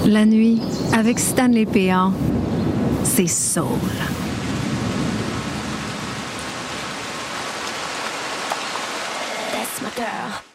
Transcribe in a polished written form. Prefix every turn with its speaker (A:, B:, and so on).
A: La nuit, avec Stanley Péan, c'est soul.
B: That's my girl.